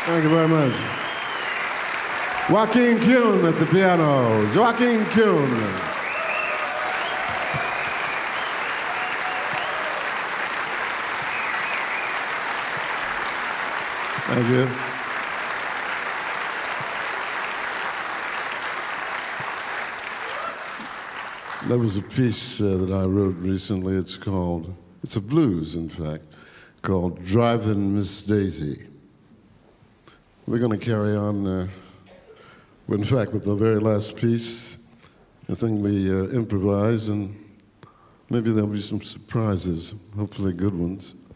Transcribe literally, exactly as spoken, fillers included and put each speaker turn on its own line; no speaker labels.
Thank you very much. Joaquin Kuhn at the piano. Joaquin Kuhn. Thank you. That was a piece uh, that I wrote recently. It's called, it's a blues, in fact, called Driving Miss Daisy. We're going to carry on, uh, in fact, with the very last piece. I think we uh, improvise, and maybe there'll be some surprises, hopefully good ones.